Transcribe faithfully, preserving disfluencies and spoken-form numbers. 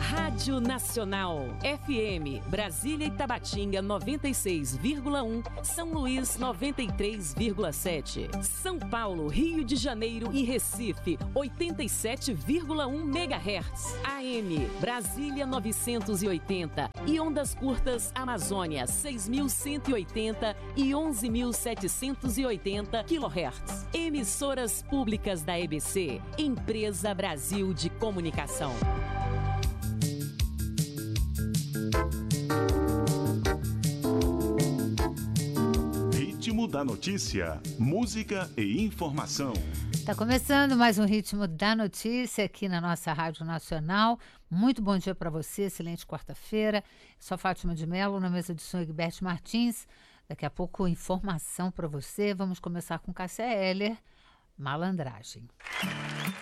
Rádio Nacional, F M, Brasília e Tabatinga noventa e seis vírgula um, São Luís noventa e três vírgula sete, São Paulo, Rio de Janeiro e Recife oitenta e sete vírgula um megahertz, A M, Brasília novecentos e oitenta e ondas curtas Amazônia seis mil cento e oitenta e onze mil setecentos e oitenta quilohertz. Emissoras públicas da E B C, Empresa Brasil de Comunicação. Ritmo da notícia, música e informação. Está começando mais um Ritmo da Notícia aqui na nossa Rádio Nacional. Muito bom dia para você, excelente quarta-feira. Sou Fátima de Mello, na mesa de som Egberto Martins. Daqui a pouco informação para você. Vamos começar com Cássia Eller, Malandragem.